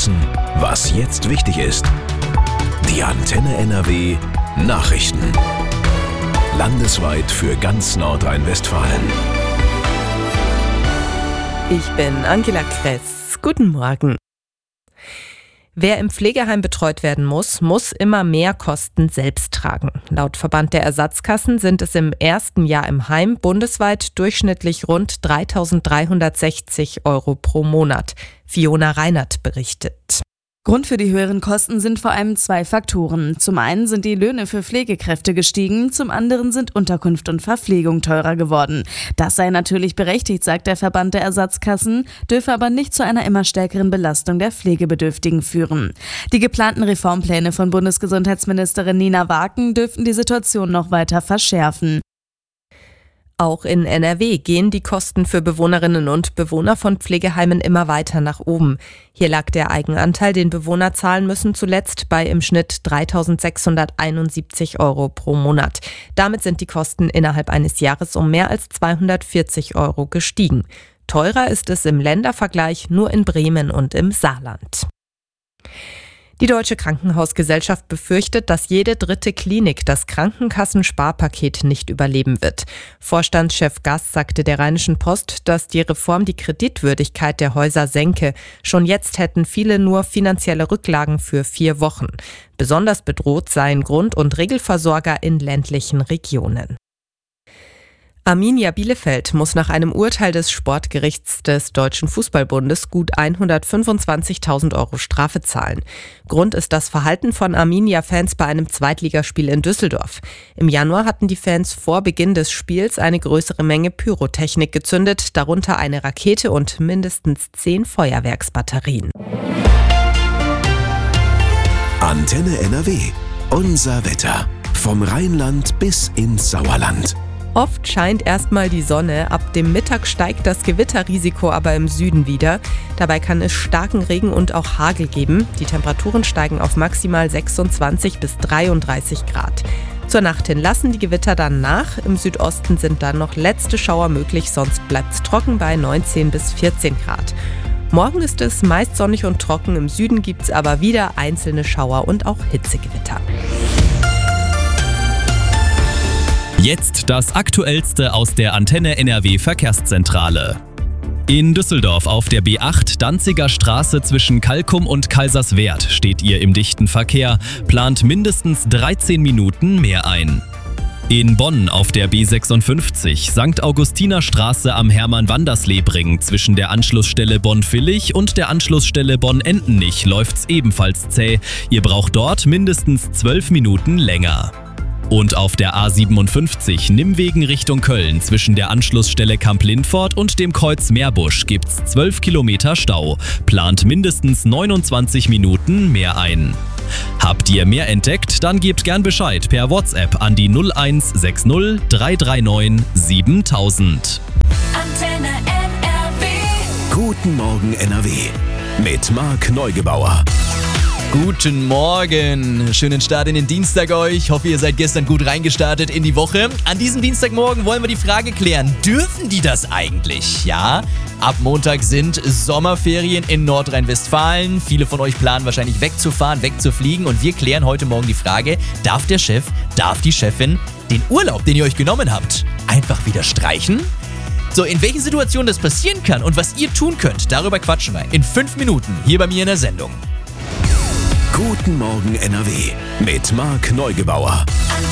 wissen, was jetzt wichtig ist. Die Antenne NRW Nachrichten. Landesweit für ganz Nordrhein-Westfalen. Ich bin Angela Kress. Guten Morgen. Wer im Pflegeheim betreut werden muss immer mehr Kosten selbst tragen. Laut Verband der Ersatzkassen sind es im ersten Jahr im Heim bundesweit durchschnittlich rund 3.360 € pro Monat. Fiona Reinert berichtet. Grund für die höheren Kosten sind vor allem zwei Faktoren. Zum einen sind die Löhne für Pflegekräfte gestiegen, zum anderen sind Unterkunft und Verpflegung teurer geworden. Das sei natürlich berechtigt, sagt der Verband der Ersatzkassen, dürfe aber nicht zu einer immer stärkeren Belastung der Pflegebedürftigen führen. Die geplanten Reformpläne von Bundesgesundheitsministerin Nina Waken dürften die Situation noch weiter verschärfen. Auch in NRW gehen die Kosten für Bewohnerinnen und Bewohner von Pflegeheimen immer weiter nach oben. Hier lag der Eigenanteil, den Bewohner zahlen müssen, zuletzt bei im Schnitt 3.671 € pro Monat. Damit sind die Kosten innerhalb eines Jahres um mehr als 240 € gestiegen. Teurer ist es im Ländervergleich nur in Bremen und im Saarland. Die Deutsche Krankenhausgesellschaft befürchtet, dass jede dritte Klinik das Krankenkassensparpaket nicht überleben wird. Vorstandschef Gass sagte der Rheinischen Post, dass die Reform die Kreditwürdigkeit der Häuser senke. Schon jetzt hätten viele nur finanzielle Rücklagen für 4 Wochen. Besonders bedroht seien Grund- und Regelversorger in ländlichen Regionen. Arminia Bielefeld muss nach einem Urteil des Sportgerichts des Deutschen Fußballbundes gut 125.000 € Strafe zahlen. Grund ist das Verhalten von Arminia-Fans bei einem Zweitligaspiel in Düsseldorf. Im Januar hatten die Fans vor Beginn des Spiels eine größere Menge Pyrotechnik gezündet, darunter eine Rakete und mindestens 10 Feuerwerksbatterien. Antenne NRW. Unser Wetter. Vom Rheinland bis ins Sauerland. Oft scheint erstmal die Sonne, ab dem Mittag steigt das Gewitterrisiko aber im Süden wieder. Dabei kann es starken Regen und auch Hagel geben. Die Temperaturen steigen auf maximal 26 bis 33 Grad. Zur Nacht hin lassen die Gewitter dann nach. Im Südosten sind dann noch letzte Schauer möglich, sonst bleibt es trocken bei 19 bis 14 Grad. Morgen ist es meist sonnig und trocken, im Süden gibt es aber wieder einzelne Schauer und auch Hitzegewitter. Jetzt das Aktuellste aus der Antenne NRW Verkehrszentrale. In Düsseldorf auf der B8 Danziger Straße zwischen Kalkum und Kaiserswerth steht ihr im dichten Verkehr, plant mindestens 13 Minuten mehr ein. In Bonn auf der B56 St. Augustiner Straße am Hermann-Wanderslebring zwischen der Anschlussstelle Bonn-Villig und der Anschlussstelle Bonn-Entenich läuft's ebenfalls zäh. Ihr braucht dort mindestens 12 Minuten länger. Und auf der A57 Nimmwegen Richtung Köln zwischen der Anschlussstelle Kamp-Lindfort und dem Kreuz Meerbusch gibt's 12 Kilometer Stau. Plant mindestens 29 Minuten mehr ein. Habt ihr mehr entdeckt? Dann gebt gern Bescheid per WhatsApp an die 0160 339 7000. Antenne NRW. Guten Morgen NRW. Mit Marc Neugebauer. Guten Morgen, schönen Start in den Dienstag euch. Hoffe, ihr seid gestern gut reingestartet in die Woche. An diesem Dienstagmorgen wollen wir die Frage klären, dürfen die das eigentlich? Ja, ab Montag sind Sommerferien in Nordrhein-Westfalen. Viele von euch planen wahrscheinlich wegzufahren, wegzufliegen und wir klären heute Morgen die Frage, darf der Chef, darf die Chefin den Urlaub, den ihr euch genommen habt, einfach wieder streichen? So, in welchen Situationen das passieren kann und was ihr tun könnt, darüber quatschen wir in 5 Minuten hier bei mir in der Sendung. Guten Morgen NRW mit Marc Neugebauer.